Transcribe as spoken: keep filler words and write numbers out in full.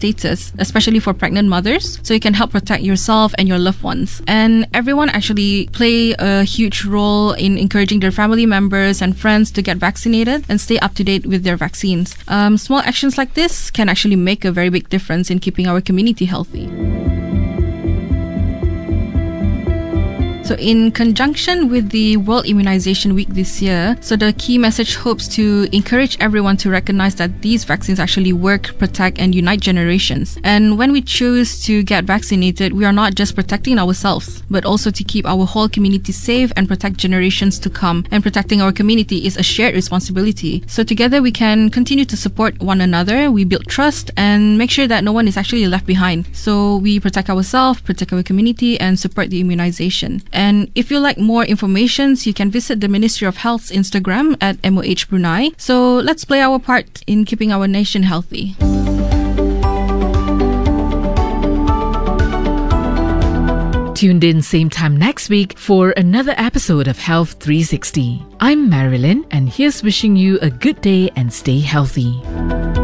status, especially for pregnant mothers, so you can help protect yourself and your loved ones. And everyone actually play a huge role in encouraging their family members and friends to get vaccinated and stay up to date with their vaccines. Um, small actions like this can actually make a very big difference in keeping our community healthy. So in conjunction with the World Immunization Week this year, so the key message hopes to encourage everyone to recognize that these vaccines actually work, protect, and unite generations. And when we choose to get vaccinated, we are not just protecting ourselves, but also to keep our whole community safe and protect generations to come. And protecting our community is a shared responsibility. So together we can continue to support one another, we build trust, and make sure that no one is actually left behind. So we protect ourselves, protect our community, and support the immunization. And if you like more information, you can visit the Ministry of Health's Instagram at M O H Brunei. So let's play our part in keeping our nation healthy. Tuned in same time next week for another episode of Health three sixty. I'm Marilyn, and here's wishing you a good day and stay healthy.